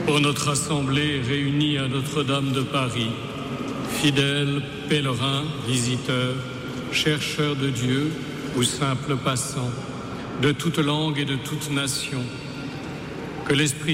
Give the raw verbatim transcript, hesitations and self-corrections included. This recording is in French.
Pour notre assemblée réunie à Notre-Dame de Paris, fidèles, pèlerins, visiteurs, chercheurs de Dieu ou simples passants, de toute langue et de toute nation, que l'Esprit